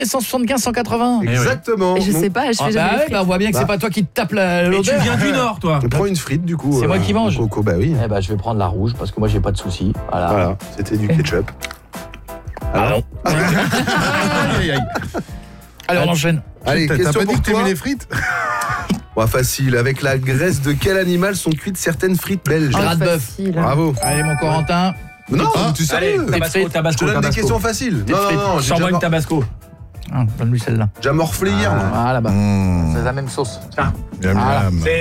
175, 180. Exactement. Je sais pas, je fais jamais les frites. On voit bien que c'est pas toi qui te tape Et tu l'odeur. viens du Nord, toi. On prend une frite du coup. C'est moi qui mange. Coco, bah oui. Eh ben, je vais prendre la rouge parce que moi j'ai pas de soucis. Voilà, c'était du ketchup. Alors. Allez, on enchaîne. Allez, T'as question pas dit pour que t'aimais toi. les frites? Ouais, facile. Avec la graisse de quel animal sont cuites certaines frites belges? Gras de bœuf. Facile. Bravo. Allez, mon Corentin. Non, tu sais. Allez, Tabasco, frites. Je Tabasco, te donne des Tabasco. questions faciles. Des frites. Non, j'ai Chambonne, déjà, Tabasco. Donne-lui celle-là. déjà morflé hier. moi. Voilà, bah. C'est la même sauce. Miam, Voilà. miam.